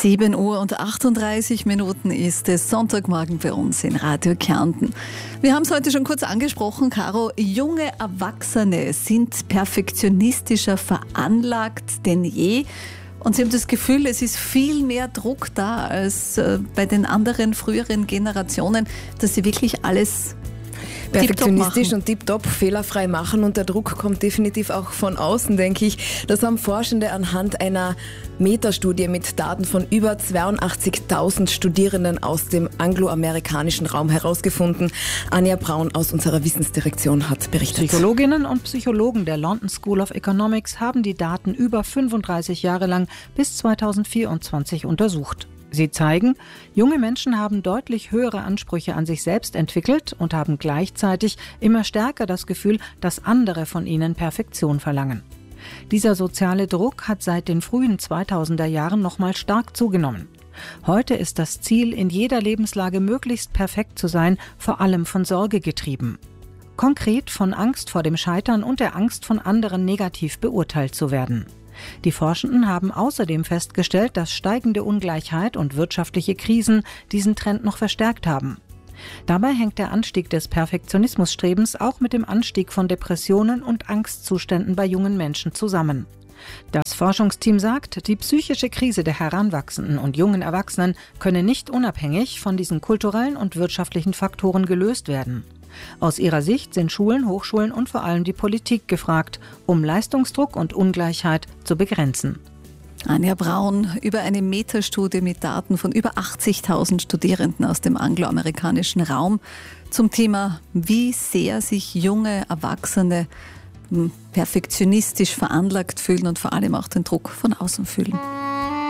7:38 ist es, Sonntagmorgen bei uns in Radio Kärnten. Wir haben es heute schon kurz angesprochen, Caro. Junge Erwachsene sind perfektionistischer veranlagt denn je. Und sie haben das Gefühl, es ist viel mehr Druck da als bei den anderen früheren Generationen, dass sie wirklich alles perfektionistisch und tipptopp fehlerfrei machen, und der Druck kommt definitiv auch von außen, denke ich. Das haben Forschende anhand einer Metastudie mit Daten von über 82.000 Studierenden aus dem angloamerikanischen Raum herausgefunden. Anja Braun aus unserer Wissensdirektion hat berichtet. Psychologinnen und Psychologen der London School of Economics haben die Daten über 35 Jahre lang bis 2024 untersucht. Sie zeigen, junge Menschen haben deutlich höhere Ansprüche an sich selbst entwickelt und haben gleichzeitig immer stärker das Gefühl, dass andere von ihnen Perfektion verlangen. Dieser soziale Druck hat seit den frühen 2000er Jahren nochmal stark zugenommen. Heute ist das Ziel, in jeder Lebenslage möglichst perfekt zu sein, vor allem von Sorge getrieben. Konkret von Angst vor dem Scheitern und der Angst, von anderen negativ beurteilt zu werden. Die Forschenden haben außerdem festgestellt, dass steigende Ungleichheit und wirtschaftliche Krisen diesen Trend noch verstärkt haben. Dabei hängt der Anstieg des Perfektionismusstrebens auch mit dem Anstieg von Depressionen und Angstzuständen bei jungen Menschen zusammen. Das Forschungsteam sagt, die psychische Krise der Heranwachsenden und jungen Erwachsenen könne nicht unabhängig von diesen kulturellen und wirtschaftlichen Faktoren gelöst werden. Aus ihrer Sicht sind Schulen, Hochschulen und vor allem die Politik gefragt, um Leistungsdruck und Ungleichheit zu begrenzen. Anja Braun über eine Metastudie mit Daten von über 80.000 Studierenden aus dem angloamerikanischen Raum zum Thema, wie sehr sich junge Erwachsene perfektionistisch veranlagt fühlen und vor allem auch den Druck von außen fühlen.